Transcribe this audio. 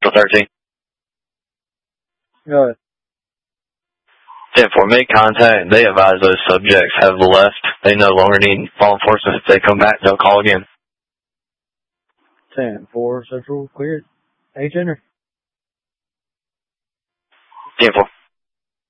Central 13. Go ahead. 10-4, make contact. They advise those subjects have left. They no longer need law enforcement. If they come back, they'll call again. 10-4, Central cleared. H enter. 10-4.